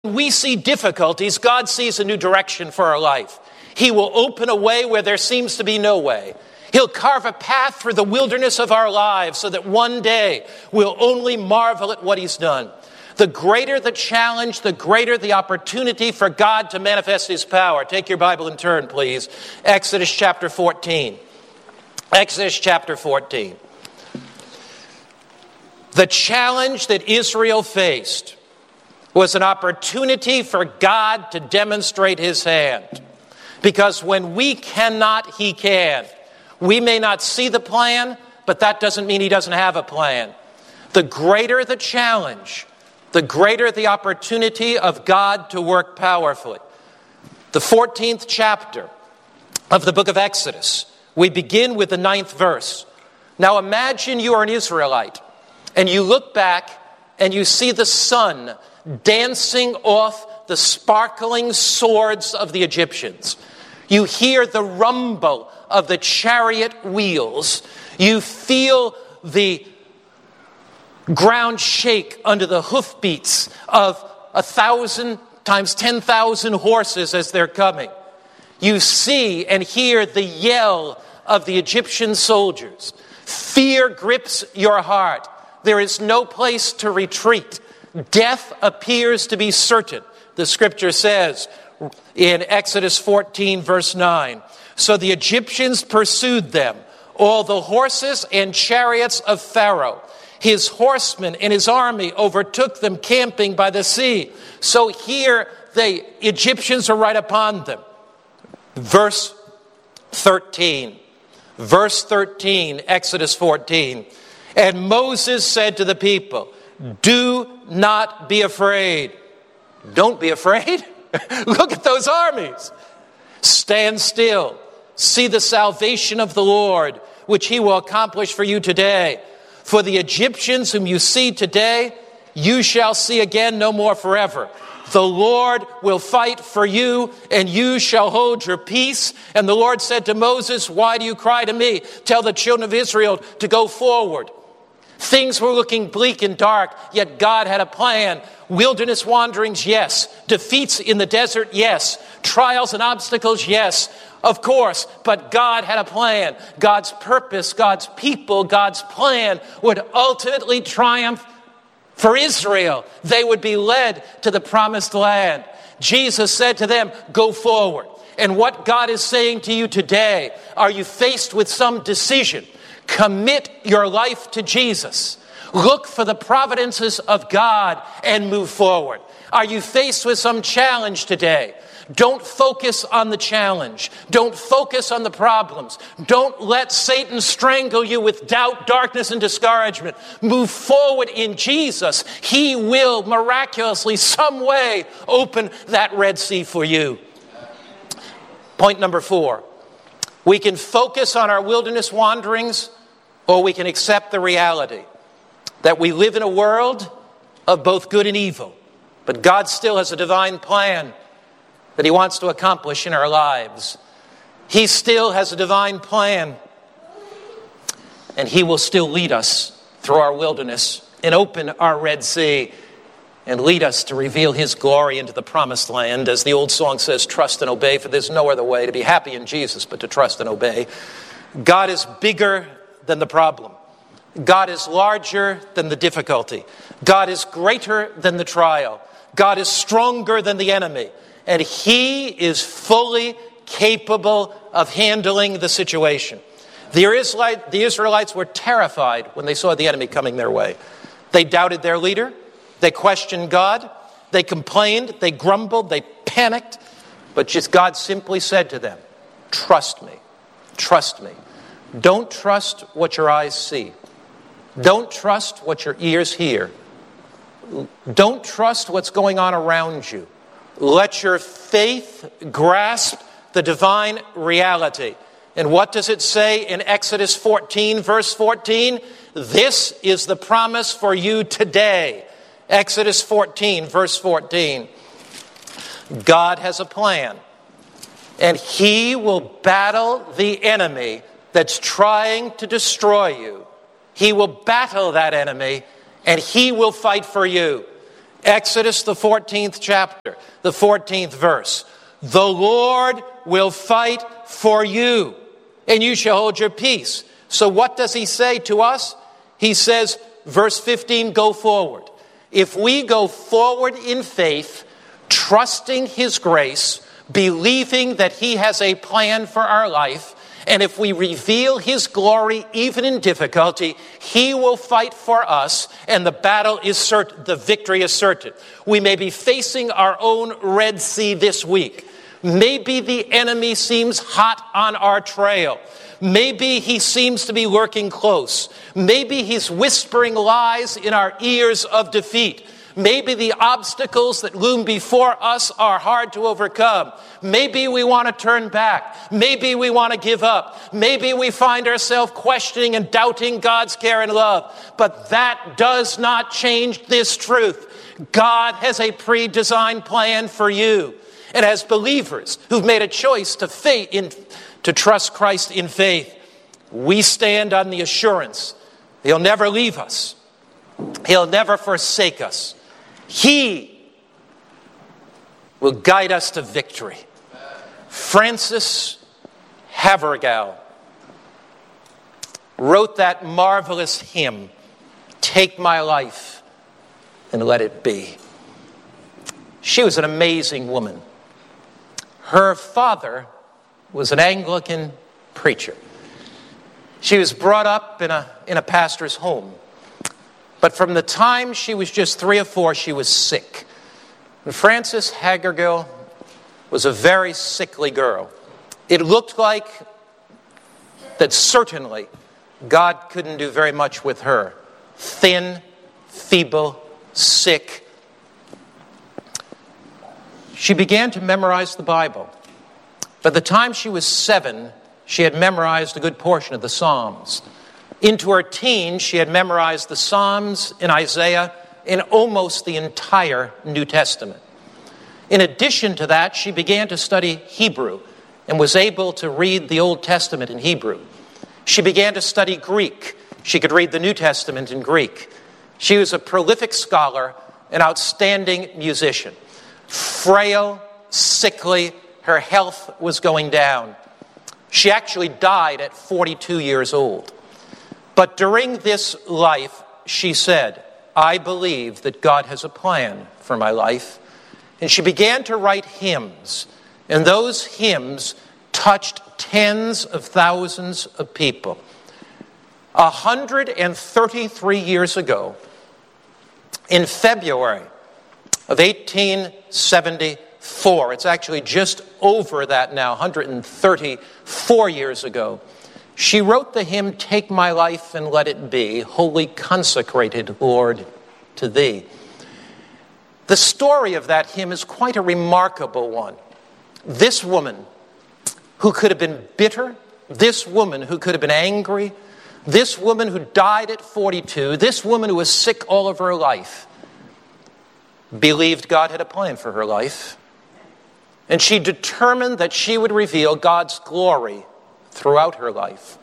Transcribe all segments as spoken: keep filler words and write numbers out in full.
we see difficulties, God sees a new direction for our life. He will open a way where there seems to be no way. He'll carve a path through the wilderness of our lives so that one day we'll only marvel at what he's done. The greater the challenge, the greater the opportunity for God to manifest his power. Take your Bible and turn, please. Exodus chapter fourteen. Exodus chapter fourteen. The challenge that Israel faced was an opportunity for God to demonstrate his hand. Because when we cannot, he can. We may not see the plan, but that doesn't mean he doesn't have a plan. The greater the challenge, the greater the opportunity of God to work powerfully. The fourteenth chapter of the book of Exodus, we begin with the ninth verse. Now imagine you are an Israelite, and you look back and you see the sun dancing off the sparkling swords of the Egyptians. You hear the rumble of the chariot wheels. You feel the ground shake under the hoofbeats of a thousand times ten thousand horses as they're coming. You see and hear the yell of the Egyptian soldiers. Fear grips your heart. There is no place to retreat. Death appears to be certain. The scripture says in Exodus fourteen, verse nine, so the Egyptians pursued them, all the horses and chariots of Pharaoh. His horsemen and his army overtook them camping by the sea. So here the Egyptians are right upon them. Verse thirteen. Verse thirteen, Exodus fourteen. And Moses said to the people, do not be afraid. Don't be afraid. Look at those armies. Stand still. See the salvation of the Lord, which he will accomplish for you today. For the Egyptians whom you see today, you shall see again no more forever. The Lord will fight for you, and you shall hold your peace. And the Lord said to Moses, why do you cry to me? Tell the children of Israel to go forward. Things were looking bleak and dark, yet God had a plan. Wilderness wanderings, yes. Defeats in the desert, yes. Trials and obstacles, yes. Of course, but God had a plan. God's purpose, God's people, God's plan would ultimately triumph for Israel. They would be led to the promised land. Jesus said to them, go forward. And what God is saying to you today, are you faced with some decision? Commit your life to Jesus. Look for the providences of God and move forward. Are you faced with some challenge today? Don't focus on the challenge. Don't focus on the problems. Don't let Satan strangle you with doubt, darkness, and discouragement. Move forward in Jesus. He will miraculously, some way, open that Red Sea for you. Point number four. We can focus on our wilderness wanderings, or we can accept the reality that we live in a world of both good and evil. But God still has a divine plan that he wants to accomplish in our lives. He still has a divine plan, and he will still lead us through our wilderness and open our Red Sea and lead us to reveal his glory into the promised land. As the old song says, trust and obey, for there's no other way to be happy in Jesus but to trust and obey. God is bigger than the problem. God is larger than the difficulty. God is greater than the trial. God is stronger than the enemy. And he is fully capable of handling the situation. The Israelites were terrified when they saw the enemy coming their way. They doubted their leader. They questioned God. They complained. They grumbled. They panicked. But just God simply said to them, trust me. Trust me. Don't trust what your eyes see. Don't trust what your ears hear. Don't trust what's going on around you. Let your faith grasp the divine reality. And what does it say in Exodus fourteen, verse fourteen? This is the promise for you today. Exodus fourteen, verse fourteen. God has a plan, and he will battle the enemy that's trying to destroy you. He will battle that enemy, and he will fight for you. Exodus, the fourteenth chapter, the fourteenth verse. The Lord will fight for you, and you shall hold your peace. So what does he say to us? He says, verse fifteen, go forward. If we go forward in faith, trusting his grace, believing that he has a plan for our life, and if we reveal his glory even in difficulty, he will fight for us, and the battle is certain, the victory is certain. We may be facing our own Red Sea this week. Maybe the enemy seems hot on our trail. Maybe he seems to be lurking close. Maybe he's whispering lies in our ears of defeat. Maybe the obstacles that loom before us are hard to overcome. Maybe we want to turn back. Maybe we want to give up. Maybe we find ourselves questioning and doubting God's care and love. But that does not change this truth. God has a pre-designed plan for you. And as believers who've made a choice to faith in, to trust Christ in faith, we stand on the assurance he'll never leave us. He'll never forsake us. He will guide us to victory. Francis Havergal wrote that marvelous hymn, Take My Life and Let It Be. She was an amazing woman. Her father was an Anglican preacher. She was brought up in a, in a pastor's home. But from the time she was just three or four, she was sick. And Frances Havergal was a very sickly girl. It looked like that certainly God couldn't do very much with her. Thin, feeble, sick. She began to memorize the Bible. By the time she was seven, she had memorized a good portion of the Psalms. Into her teens, she had memorized the Psalms and Isaiah and almost the entire New Testament. In addition to that, she began to study Hebrew and was able to read the Old Testament in Hebrew. She began to study Greek. She could read the New Testament in Greek. She was a prolific scholar, an outstanding musician. Frail, sickly, her health was going down. She actually died at forty-two years old. But during this life, she said, I believe that God has a plan for my life. And she began to write hymns. And those hymns touched tens of thousands of people. one hundred thirty-three years ago, in February of eighteen seventy-four, it's actually just over that now, one hundred thirty-four years ago, she wrote the hymn, Take My Life and Let It Be, wholly consecrated, Lord, to Thee. The story of that hymn is quite a remarkable one. This woman who could have been bitter, this woman who could have been angry, this woman who died at forty-two, this woman who was sick all of her life, believed God had a plan for her life. And she determined that she would reveal God's glory throughout her life.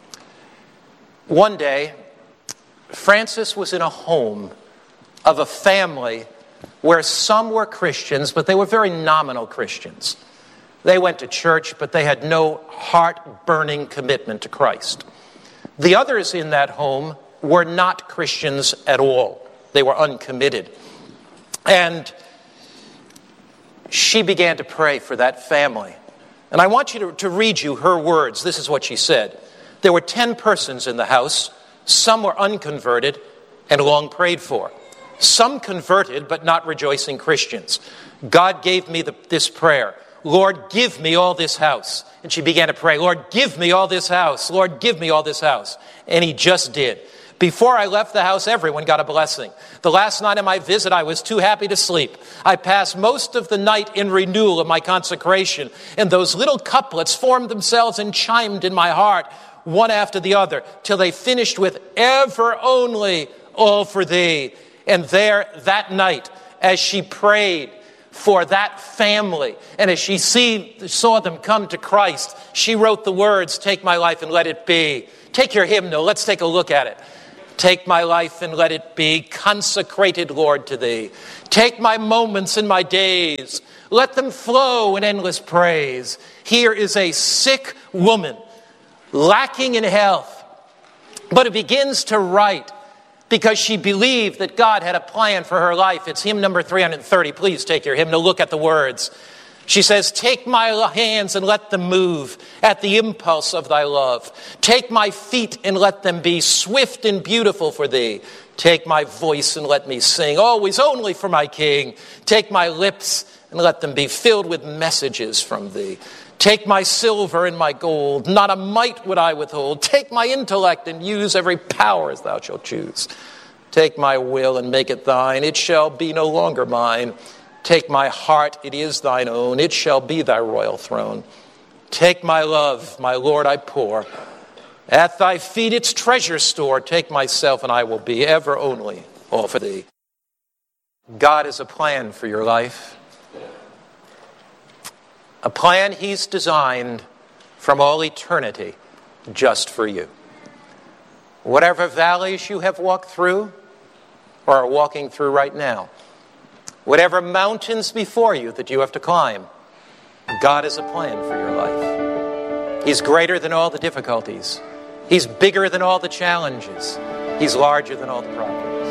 One day, Frances was in a home of a family where some were Christians, but they were very nominal Christians. They went to church, but they had no heart-burning commitment to Christ. The others in that home were not Christians at all. They were uncommitted. And she began to pray for that family. And I want you to, to read you her words. This is what she said. There were ten persons in the house. Some were unconverted and long prayed for. Some converted but not rejoicing Christians. God gave me the, this prayer. Lord, give me all this house. And she began to pray, Lord, give me all this house. Lord, give me all this house. And he just did. Before I left the house, everyone got a blessing. The last night of my visit, I was too happy to sleep. I passed most of the night in renewal of my consecration, and those little couplets formed themselves and chimed in my heart, one after the other, till they finished with ever only all for thee. And there, that night, as she prayed for that family, and as she see, saw them come to Christ, she wrote the words, Take My Life and Let It Be. Take your hymnal. Let's take a look at it. Take my life and let it be consecrated, Lord, to thee. Take my moments and my days. Let them flow in endless praise. Here is a sick woman, lacking in health, but it begins to write because she believed that God had a plan for her life. It's hymn number three hundred thirty. Please take your hymn to look at the words. She says, take my hands and let them move at the impulse of thy love. Take my feet and let them be swift and beautiful for thee. Take my voice and let me sing, always only for my King. Take my lips and let them be filled with messages from thee. Take my silver and my gold, not a mite would I withhold. Take my intellect and use every power as thou shalt choose. Take my will and make it thine, it shall be no longer mine. Take my heart, it is thine own, it shall be thy royal throne. Take my love, my Lord, I pour. At thy feet its treasure store. Take myself and I will be ever only all for thee. God has a plan for your life. A plan he's designed from all eternity just for you. Whatever valleys you have walked through or are walking through right now, whatever mountains before you that you have to climb, God has a plan for your life. He's greater than all the difficulties. He's bigger than all the challenges. He's larger than all the problems.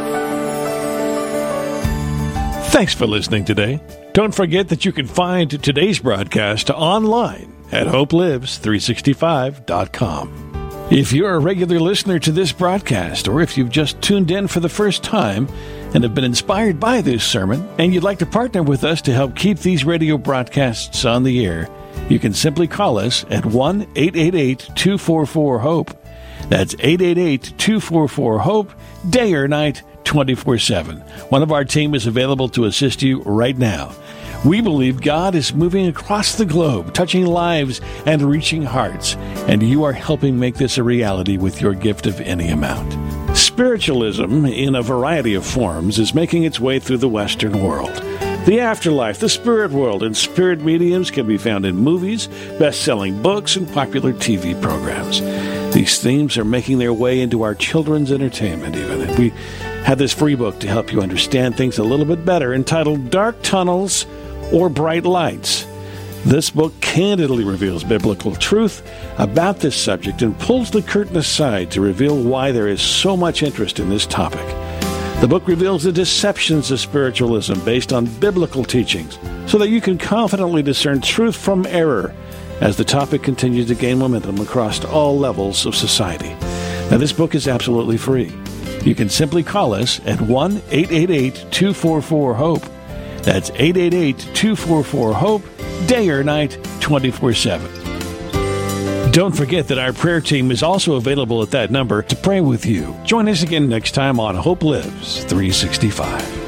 Thanks for listening today. Don't forget that you can find today's broadcast online at hope lives three sixty-five dot com. If you're a regular listener to this broadcast, or if you've just tuned in for the first time and have been inspired by this sermon, and you'd like to partner with us to help keep these radio broadcasts on the air, you can simply call us at one eight eight eight, two four four, HOPE. That's eight eight eight, two four four, HOPE, day or night, twenty-four seven. One of our team is available to assist you right now. We believe God is moving across the globe, touching lives and reaching hearts, and you are helping make this a reality with your gift of any amount. Spiritualism, in a variety of forms, is making its way through the Western world. The afterlife, the spirit world, and spirit mediums can be found in movies, best-selling books, and popular T V programs. These themes are making their way into our children's entertainment even. And we have this free book to help you understand things a little bit better, entitled Dark Tunnels or Bright Lights. This book candidly reveals biblical truth about this subject and pulls the curtain aside to reveal why there is so much interest in this topic. The book reveals the deceptions of spiritualism based on biblical teachings so that you can confidently discern truth from error as the topic continues to gain momentum across all levels of society. Now, this book is absolutely free. You can simply call us at one eight eight eight, two four four, HOPE. That's eight eight eight, two four four, HOPE, day or night, twenty-four seven. Don't forget that our prayer team is also available at that number to pray with you. Join us again next time on Hope Lives three sixty-five.